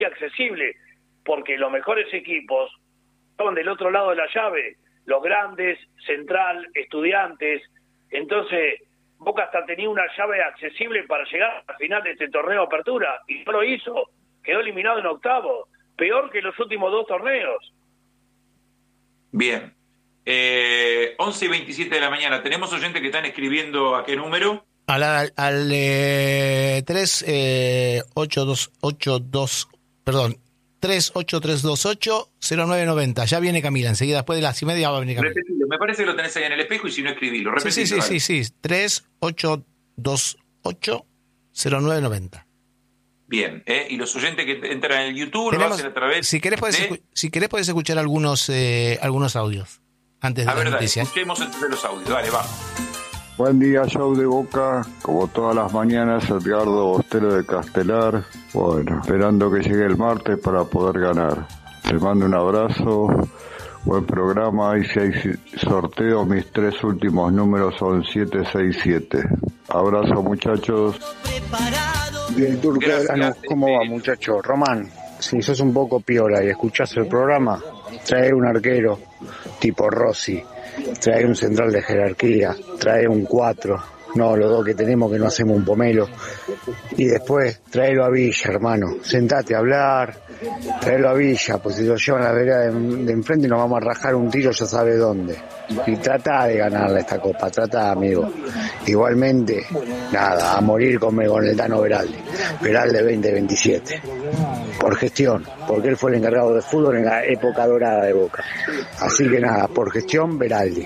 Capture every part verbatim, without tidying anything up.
accesible, porque los mejores equipos son del otro lado de la llave, los grandes, Central, Estudiantes. Entonces Boca hasta tenía una llave accesible para llegar al final de este torneo de apertura y no lo hizo, quedó eliminado en octavo, peor que los últimos dos torneos. Bien, eh, once y veintisiete de la mañana, ¿tenemos oyentes que están escribiendo a qué número? Al, al, al eh, tres ocho dos ocho dos, perdón, tres ocho tres dos ocho cero nueve noventa. Ya viene Camila, enseguida después de las y media va a venir Camila. Repetilo, me parece que lo tenés ahí en el espejo y si no escribilo. Repetilo, sí, sí, sí, vale. sí, sí, tres ocho dos ocho cero nueve noventa. Bien, ¿eh? Y los oyentes que entran en el YouTube Tenemos, lo hacen a través si querés podés, de... escu- si querés podés escuchar algunos eh, algunos audios antes de A las ver, dale, noticias. escuchemos entonces los audios, dale, vamos. Buen día, show de Boca, como todas las mañanas, Edgardo Bostero de Castelar. Bueno, esperando que llegue el martes para poder ganar. Te mando un abrazo, buen programa, y si hay sorteo, mis tres últimos números son siete seis siete. Abrazo, muchachos. Bien, Turco, ¿cómo va, muchacho? Román, si sos un poco piola y escuchás el programa, trae un arquero tipo Rossi, trae un central de jerarquía, trae un cuatro, no los dos que tenemos que no hacemos un pomelo, y después traelo a Villa, hermano, sentate a hablar, traelo a Villa, pues si lo llevan a la vereda de, de enfrente nos vamos a rajar un tiro ya sabe dónde, y trata de ganarle esta copa, trata, amigo. Igualmente, nada, a morir con, con el Tano Beraldi, Beraldi veinte veintisiete, por gestión, porque él fue el encargado de fútbol en la época dorada de Boca, así que nada, por gestión, Beraldi.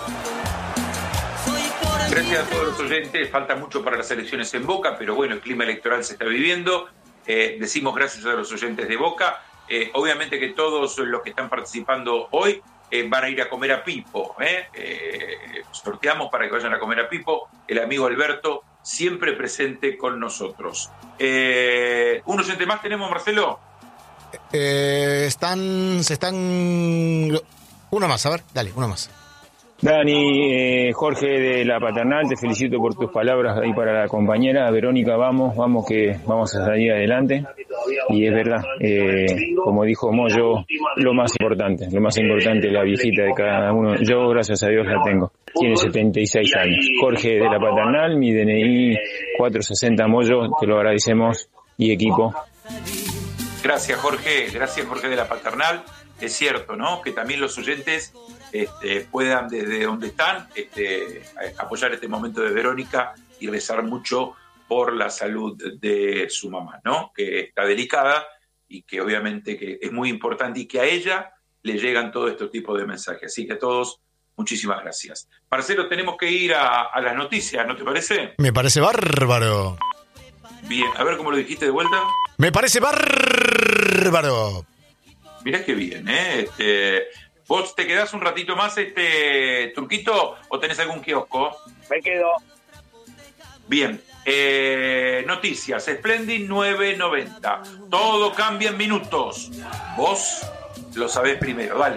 Gracias a todos los oyentes, falta mucho para las elecciones en Boca, pero bueno, el clima electoral se está viviendo. Eh, decimos gracias a los oyentes de Boca. Eh, obviamente que todos los que están participando hoy eh, van a ir a comer a Pipo. ¿eh? Eh, sorteamos para que vayan a comer a Pipo. El amigo Alberto, siempre presente con nosotros. Eh, ¿Un oyente más tenemos, Marcelo? Eh, están, se están... Uno más, a ver, dale, uno más. Dani, eh, Jorge de la Paternal, te felicito por tus palabras ahí para la compañera. Verónica, vamos, vamos que vamos a salir adelante. Y es verdad, eh, como dijo Moyo, lo más importante, lo más importante es la viejita de cada uno. Yo, gracias a Dios, la tengo. Tiene setenta y seis años. Jorge de la Paternal, mi D N I cuatrocientos sesenta Moyo, te lo agradecemos y equipo. Gracias, Jorge, gracias, Jorge de la Paternal. Es cierto, ¿no? Que también los oyentes Este, puedan desde donde están este, apoyar este momento de Verónica y rezar mucho por la salud de su mamá, ¿no? Que está delicada y que obviamente que es muy importante y que a ella le llegan todo este tipo de mensajes. Así que a todos, muchísimas gracias. Marcelo, tenemos que ir a, a las noticias, ¿no te parece? Me parece bárbaro. Bien, a ver cómo lo dijiste de vuelta. Me parece bárbaro. Mirá qué bien, ¿eh? Este... ¿Vos te quedás un ratito más, este Turquito, o tenés algún kiosco? Me quedo. Bien. Eh, noticias. Splendid nueve noventa. Todo cambia en minutos. Vos lo sabés primero. Dale.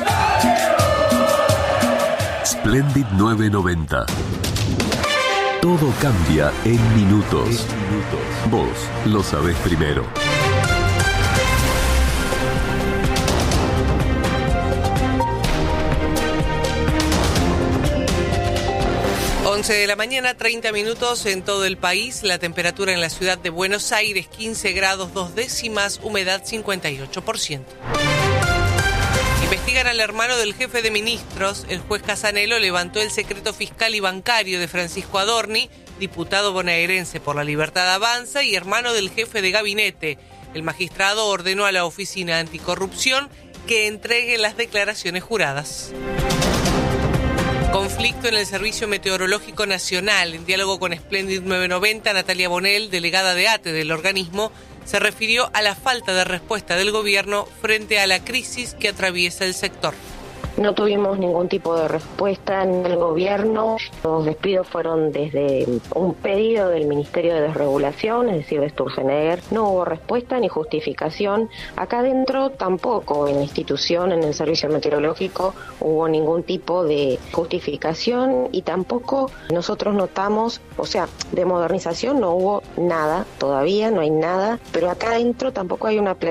Splendid nueve noventa. Todo cambia en minutos. Vos lo sabés primero. once de la mañana, treinta minutos en todo el país. La temperatura en la ciudad de Buenos Aires, quince grados dos décimas, humedad cincuenta y ocho por ciento. Investigan al hermano del jefe de ministros. El juez Casanelo levantó el secreto fiscal y bancario de Francisco Adorni, diputado bonaerense por la Libertad Avanza y hermano del jefe de gabinete. El magistrado ordenó a la Oficina Anticorrupción que entregue las declaraciones juradas. Conflicto en el Servicio Meteorológico Nacional. En diálogo con Splendid nueve noventa, Natalia Bonel, delegada de ATE del organismo, se refirió a la falta de respuesta del gobierno frente a la crisis que atraviesa el sector. No tuvimos ningún tipo de respuesta en el gobierno. Los despidos fueron desde un pedido del Ministerio de Desregulación, es decir, de Sturzenegger. No hubo respuesta ni justificación. Acá adentro tampoco, en la institución, en el servicio meteorológico, hubo ningún tipo de justificación y tampoco nosotros notamos, o sea, de modernización no hubo nada, todavía no hay nada, pero acá adentro tampoco hay una